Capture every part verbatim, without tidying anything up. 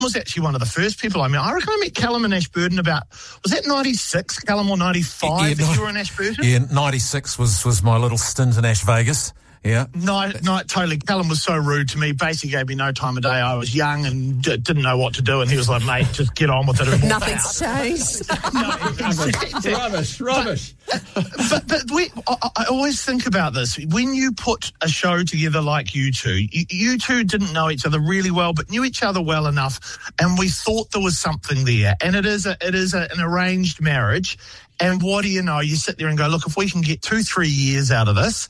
was actually one of the first people I met. I reckon I met Callum in Ashburton about, was that ninety-six, Callum, or ninety-five yeah, that no, you were in Ashburton? Yeah, ninety-six was, was my little stint in Ash Vegas. Yeah. No, no, totally. Callum was so rude to me. Basically gave me no time of day. I was young and d- didn't know what to do. And he was like, mate, just get on with it. Nothing's changed. No, exactly. Rubbish, rubbish. But, but we, I, I always think about this. When you put a show together like you two, you, you two didn't know each other really well, but knew each other well enough. And we thought there was something there. And it is a, it is a, an arranged marriage. And what do you know? You sit there and go, look, if we can get two, three years out of this,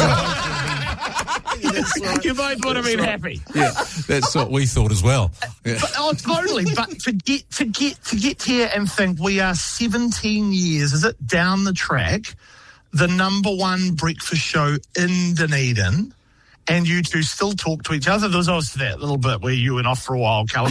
you both would have been happy. Yeah, that's what we thought as well. Yeah. But, oh, totally. But to get to get to get here and think we are seventeen years, is it, down the track, the number one breakfast show in Dunedin, and you two still talk to each other. There was also that little bit where you went off for a while, Callum.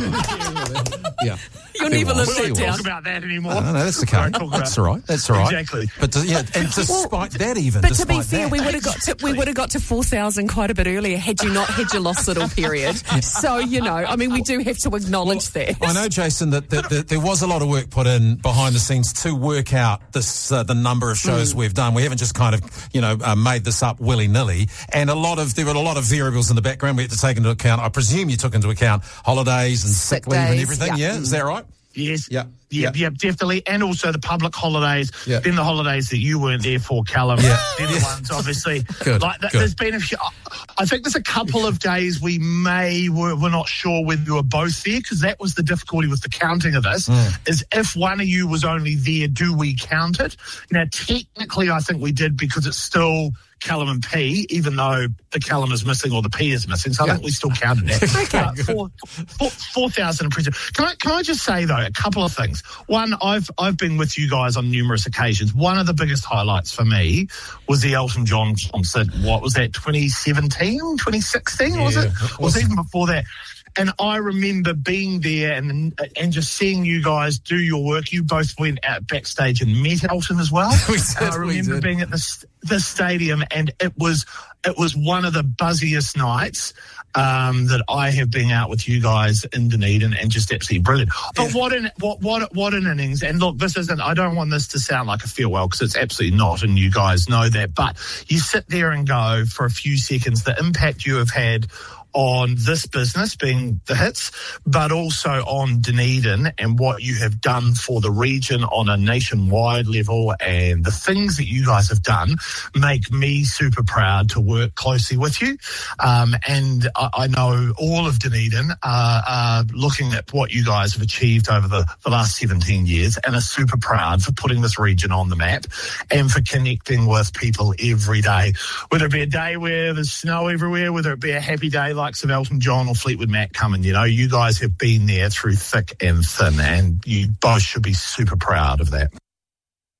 Yeah. You'll never live We that don't down. talk about that anymore. No, no, that's okay. That's all right. That's all right. Exactly. But uh, yeah, and despite that, even But to be despite fair, that, we would have got to we would have got to four thousand quite a bit earlier had you not had your lost little period. So you know, I mean, we do have to acknowledge that. I know, Jason, that, that, that there was a lot of work put in behind the scenes to work out this uh, the number of shows mm. we've done. We haven't just kind of you know uh, made this up willy nilly, and a lot of there were a lot of variables in the background we had to take into account. I presume you took into account holidays and sick, Sick leave and days, everything. yeah. Yeah, is that right? Yes. Yeah. Yeah, yeah, definitely. And also the public holidays, yeah. then the holidays that you weren't there for, Callum. Yeah. They're the ones, obviously. Good, like th- good. There's been a few, I think there's a couple of days we may, we're, we're not sure whether you were both there, because that was the difficulty with the counting of this, mm. is if one of you was only there, do we count it? Now, technically, I think we did, because it's still Callum and P, even though the Callum is missing or the P is missing. So yeah. I think we still counted it. Okay. four, four, four thousand in prison. Can I, can I just say, though, a couple of things. One, I've I've been with you guys on numerous occasions. One of the biggest highlights for me was the Elton John concert. What was that, twenty seventeen, twenty sixteen, yeah, was it? It was even before that. And I remember being there and and just seeing you guys do your work. You both went out backstage and met Elton as well. we did, and I remember we did. being at the, the stadium, and it was it was one of the buzziest nights um, that I have been out with you guys in Dunedin, and just absolutely brilliant. But yeah. what an what what what an innings! And look, this isn't. I don't want this to sound like a farewell, because it's absolutely not, and you guys know that. But you sit there and go for a few seconds, the impact you have had on this business, being the Hits, but also on Dunedin and what you have done for the region on a nationwide level, and the things that you guys have done make me super proud to work closely with you. Um, and I, I know all of Dunedin are, are looking at what you guys have achieved over the, the last seventeen years, and are super proud for putting this region on the map and for connecting with people every day, whether it be a day where there's snow everywhere, whether it be a happy day like of Elton John or Fleetwood Mac coming. You know, you guys have been there through thick and thin, and you both should be super proud of that.